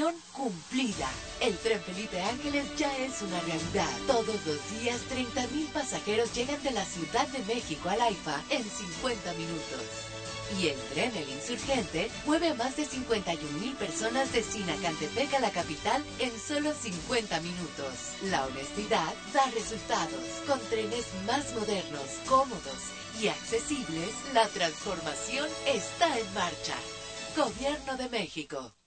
misión cumplida. El Tren Felipe Ángeles ya es una realidad. Todos los días 30,000 pasajeros llegan de la Ciudad de México al AIFA en 50 minutos. Y el tren El Insurgente mueve a más de 51,000 personas de Sinacantepec a la capital en solo 50 minutos. La honestidad da resultados. Con trenes más modernos, cómodos y accesibles, la transformación está en marcha. Gobierno de México.